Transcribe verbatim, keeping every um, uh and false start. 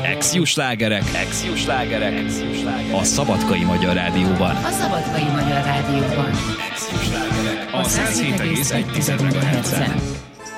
Ex-Jó slágerek. Ex-Jó slágerek. A Szabadkai Magyar Rádióban. A Szabadkai Magyar Rádióban. A száz hét egész egy MHz-en.